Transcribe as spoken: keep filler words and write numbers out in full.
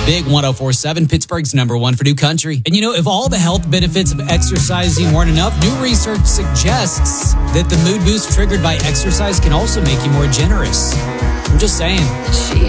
Big one oh four point seven, Pittsburgh's number one for New Country. And you know, if all the health benefits of exercising weren't enough, new research suggests that the mood boost triggered by exercise can also make you more generous. I'm just saying.